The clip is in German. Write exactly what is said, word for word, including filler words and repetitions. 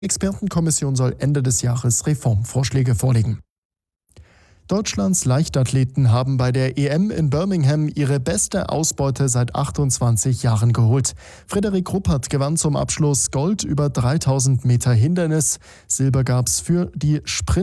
Die Expertenkommission soll Ende des Jahres Reformvorschläge vorlegen. Deutschlands Leichtathleten haben bei der E M in Birmingham ihre beste Ausbeute seit achtundzwanzig Jahren geholt. Frederik Ruppert gewann zum Abschluss Gold über dreitausend Meter Hindernis. Silber gab's für die Sprint